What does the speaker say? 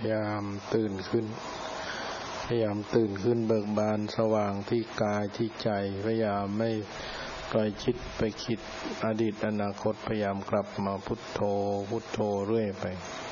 ยายามตื่นขึ้นพยายามตื่นขึ้นเบิกบานสว่างที่กายที่ใจพยายามไม่ปล่อยจิตไปคิดอดีตอนาคตพยายามกลับมาพุทโธพุทโธเรื่อยไป